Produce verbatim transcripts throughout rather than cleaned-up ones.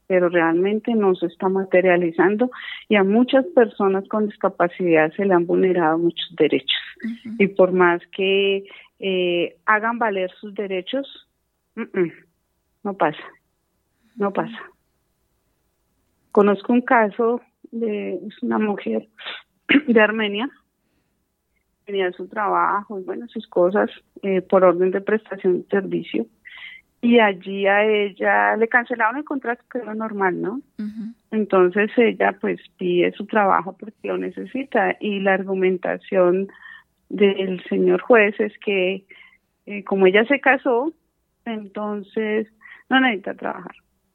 pero realmente no se está materializando y a muchas personas con discapacidad se le han vulnerado muchos derechos. Uh-huh. Y por más que eh, hagan valer sus derechos, uh-uh, no pasa, no pasa. Conozco un caso de es una mujer de Armenia, tenía su trabajo y bueno, sus cosas eh, por orden de prestación de servicio. Y allí a ella le cancelaron el contrato, que era normal, ¿no? Uh-huh. Entonces ella pues pide su trabajo porque lo necesita y la argumentación del señor juez es que eh, como ella se casó, entonces no necesita trabajar.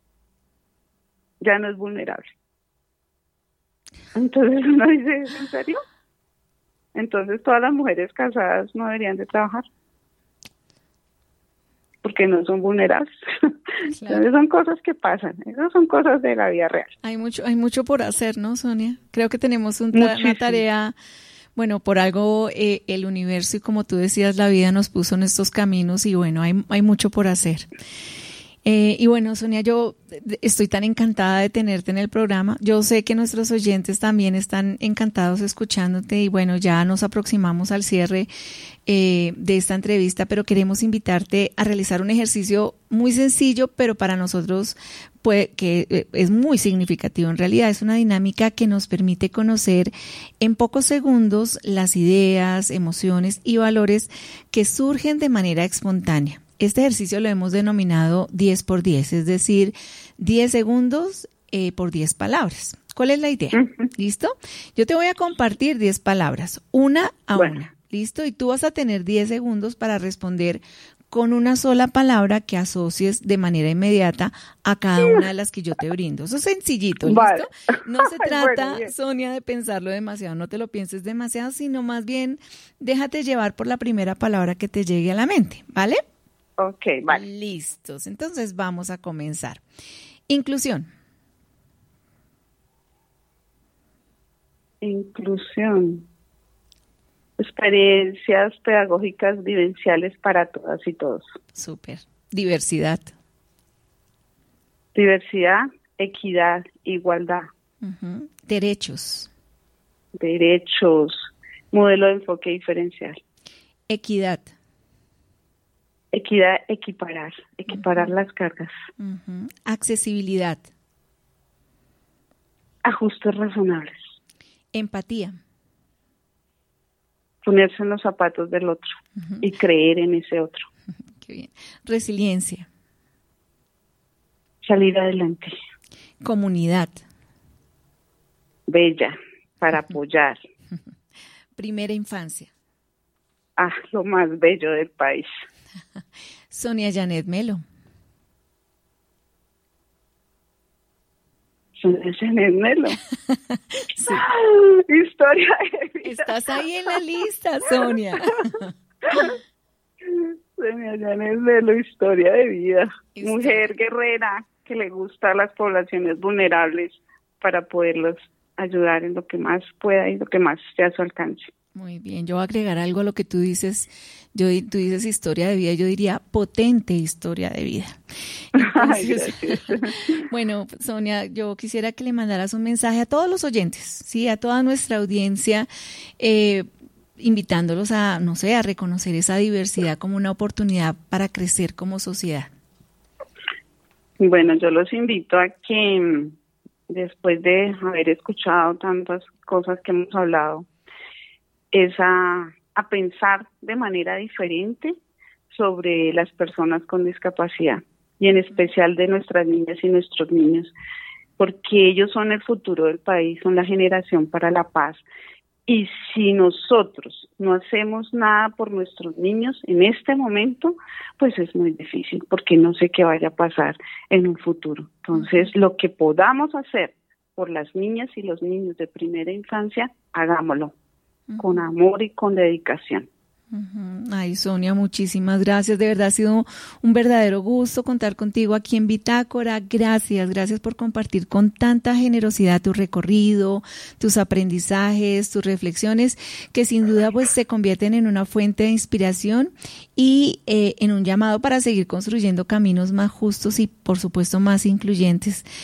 Ya no es vulnerable. Entonces uno dice, ¿en serio? Entonces todas las mujeres casadas no deberían de trabajar, porque no son vulnerables. Claro. Entonces son cosas que pasan, esas son cosas de la vida real. Hay mucho, hay mucho por hacer, ¿no, Sonia? Creo que tenemos un ta- una tarea, bueno, por algo eh, el universo y como tú decías, la vida nos puso en estos caminos y bueno, hay, hay mucho por hacer. Eh, y bueno, Sonia, yo estoy tan encantada de tenerte en el programa. Yo sé que nuestros oyentes también están encantados escuchándote y bueno, ya nos aproximamos al cierre eh, de esta entrevista, pero queremos invitarte a realizar un ejercicio muy sencillo, pero para nosotros pues, que es muy significativo. En realidad es una dinámica que nos permite conocer en pocos segundos las ideas, emociones y valores que surgen de manera espontánea. Este ejercicio lo hemos denominado diez por diez, es decir, diez segundos eh, por diez palabras. ¿Cuál es la idea? Uh-huh. ¿Listo? Yo te voy a compartir diez palabras, una a bueno. una. ¿Listo? Y tú vas a tener diez segundos para responder con una sola palabra que asocies de manera inmediata a cada una de las que yo te brindo. Eso es sencillito, ¿listo? Vale. No se trata, bueno, Sonia, de pensarlo demasiado, no te lo pienses demasiado, sino más bien déjate llevar por la primera palabra que te llegue a la mente, ¿vale? Ok, vale. Listos. Entonces vamos a comenzar. Inclusión. Inclusión. Experiencias pedagógicas vivenciales para todas y todos. Súper. Diversidad. Diversidad, equidad, igualdad. Uh-huh. Derechos. Derechos. Modelo de enfoque diferencial. Equidad. Equidad, equiparar, equiparar uh-huh. las cargas. Uh-huh. Accesibilidad. Ajustes razonables. Empatía. Ponerse en los zapatos del otro uh-huh. y creer en ese otro. Uh-huh. Qué bien. Resiliencia. Salir adelante. Comunidad. Bella, para uh-huh. apoyar. Uh-huh. Primera infancia. Ah, lo más bello del país. Sonia Janet Melo. Sonia Janet Melo. Sí. ¡Ah! Historia de vida. Estás ahí en la lista, Sonia. Sonia Janet Melo, historia de vida. Historia. Mujer guerrera que le gusta a las poblaciones vulnerables para poderlos ayudar en lo que más pueda y lo que más esté a su alcance. Muy bien, yo voy a agregar algo a lo que tú dices. Yo, tú dices historia de vida, yo diría potente historia de vida. Entonces, Ay, bueno, Sonia, yo quisiera que le mandaras un mensaje a todos los oyentes, sí, a toda nuestra audiencia, eh, invitándolos a, no sé, a reconocer esa diversidad como una oportunidad para crecer como sociedad. Bueno, yo los invito a que después de haber escuchado tantas cosas que hemos hablado, es a, a pensar de manera diferente sobre las personas con discapacidad y en especial de nuestras niñas y nuestros niños, porque ellos son el futuro del país, son la generación para la paz. Y si nosotros no hacemos nada por nuestros niños en este momento, pues es muy difícil, porque no sé qué vaya a pasar en un futuro. Entonces, lo que podamos hacer por las niñas y los niños de primera infancia, hagámoslo. Uh-huh. Con amor y con dedicación. Uh-huh. Ay, Sonia, muchísimas gracias. De verdad ha sido un verdadero gusto contar contigo aquí en Bitácora. Gracias, gracias por compartir con tanta generosidad tu recorrido, tus aprendizajes, tus reflexiones, que sin duda pues se convierten en una fuente de inspiración y eh, en un llamado para seguir construyendo caminos más justos y por supuesto más incluyentes